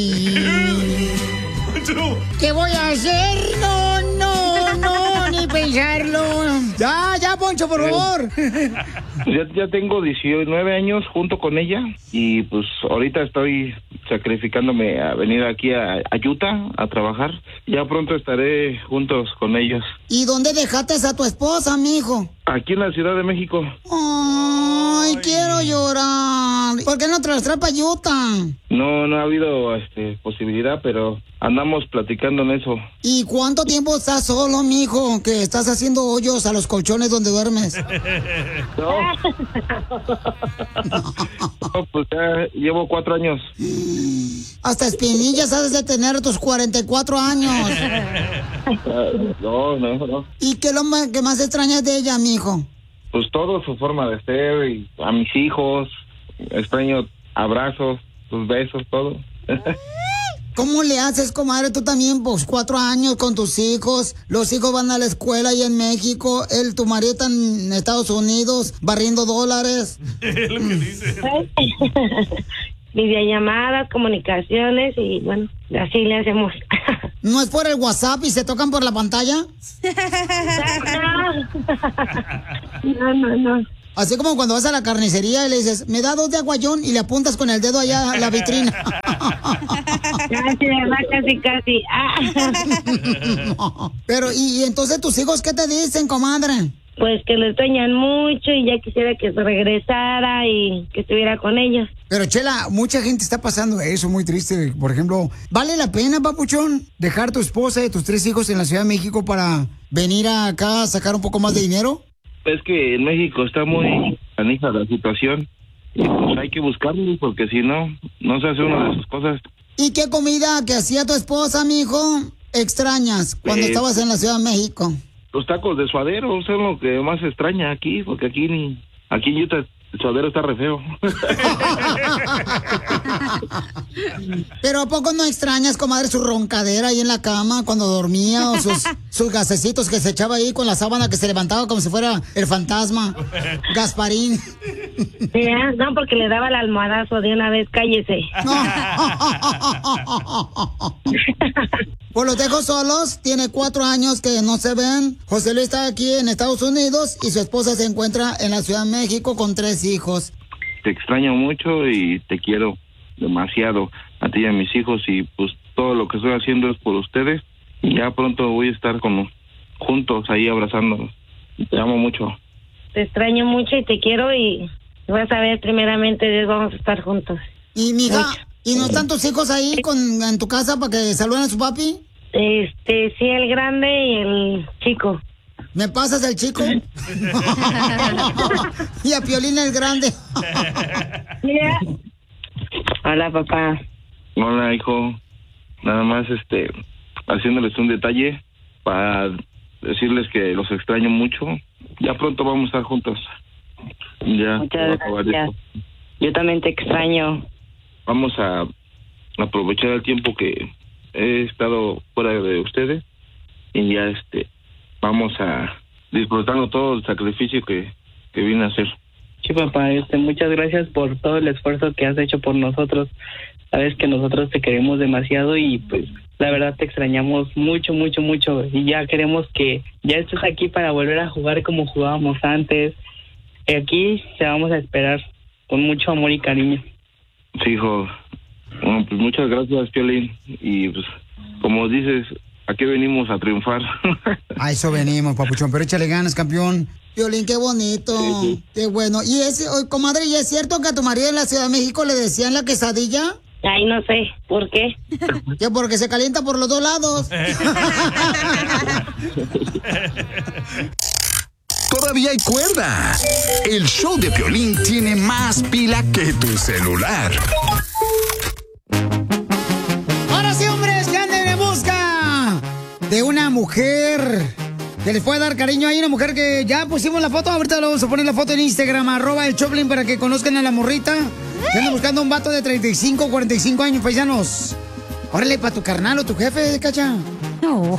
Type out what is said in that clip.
¿Qué voy a hacer? No, ni pensarlo. Ya, Poncho, por favor. Ya tengo 19 años junto con ella y pues ahorita estoy sacrificándome a venir aquí a Utah a trabajar. Ya pronto estaré juntos con ellos. ¿Y dónde dejaste a tu esposa, mijo? Aquí en la Ciudad de México. Ay, quiero llorar. ¿Por qué no te las traes para Utah? No ha habido posibilidad, pero andamos platicando en eso. ¿Y cuánto tiempo estás solo, mijo? Que estás haciendo hoyos a los colchones donde duermes. No, pues ya llevo 4 años. Hasta espinillas has de tener a tus 44 años. No. ¿Y qué es lo que más extrañas de ella, mijo? Pues todo, su forma de ser, y a mis hijos, extraño abrazos, sus besos, todo. ¿Cómo le haces, comadre? Tú también, pues 4 años con tus hijos. Los hijos van a la escuela ahí en México. Tu marido está en Estados Unidos barriendo dólares. Es lo que dice. Videollamadas, comunicaciones y bueno, así le hacemos. ¿No es por el WhatsApp y se tocan por la pantalla? No. Así como cuando vas a la carnicería y le dices, me da 2 de aguayón y le apuntas con el dedo allá a la vitrina. Casi. Pero, ¿y entonces tus hijos qué te dicen, comadre? Pues que lo extrañan mucho y ya quisiera que se regresara y que estuviera con ellos. Pero, Chela, mucha gente está pasando eso, muy triste. Por ejemplo, ¿vale la pena, papuchón, dejar tu esposa y tus 3 hijos en la Ciudad de México para venir acá a sacar un poco más de dinero? Es que en México está muy canija la situación y pues hay que buscarlo porque si no se hace una de sus cosas. ¿Y qué comida que hacía tu esposa, mijo, extrañas cuando estabas en la Ciudad de México? Los tacos de suadero son lo que más extraña aquí, porque aquí en Utah el suadero está re feo. Pero ¿a poco no extrañas, comadre, su roncadera ahí en la cama cuando dormía o sus gasecitos que se echaba ahí con la sábana que se levantaba como si fuera el fantasma? Gasparín. No, porque le daba el almohadazo de una vez, cállese. No. Pues los dejo solos, tiene 4 años que no se ven. José Luis está aquí en Estados Unidos y su esposa se encuentra en la Ciudad de México con 3 hijos. Te extraño mucho y te quiero demasiado a ti y a mis hijos y pues todo lo que estoy haciendo es por ustedes y ya pronto voy a estar juntos ahí abrazándonos. Te amo mucho. Te extraño mucho y te quiero y vas a ver, primeramente Dios, vamos a estar juntos. Y mija, ¿y no están tus hijos ahí en tu casa para que saluden a su papi? Sí, el grande y el chico. ¿Me pasas el chico? Y a Piolín el grande. Hola, papá. Hola, hijo. Nada más haciéndoles un detalle para decirles que los extraño mucho. Ya pronto vamos a estar juntos. Ya. Muchas gracias. Yo también te extraño. Vamos a aprovechar el tiempo que he estado fuera de ustedes y ya vamos a disfrutando todo el sacrificio que vine a hacer. Sí, papá, muchas gracias por todo el esfuerzo que has hecho por nosotros. Sabes que nosotros te queremos demasiado y pues la verdad te extrañamos mucho y ya queremos que ya estés aquí para volver a jugar como jugábamos antes. Aquí te vamos a esperar con mucho amor y cariño. Sí, hijo. Bueno, pues muchas gracias, Piolín. Y pues, como dices, aquí venimos a triunfar. A eso venimos, papuchón, pero échale ganas, campeón. Piolín, qué bonito, sí. Qué bueno. Y comadre, ¿y es cierto que a tu marido en la Ciudad de México le decían la quesadilla? Ay, no sé, ¿por qué? Que porque se calienta por los 2 lados. Todavía hay cuerda. El show de Piolín tiene más pila que tu celular. Ahora sí, hombres, que anden en busca de una mujer que les puede dar cariño. Hay una mujer que ya pusimos la foto. Ahorita le vamos a poner la foto en Instagram, @el_Choplin, para que conozcan a la morrita. Que anda buscando un vato de 35, 45 años, paisanos. Órale, para tu carnal o tu jefe, cacha. No.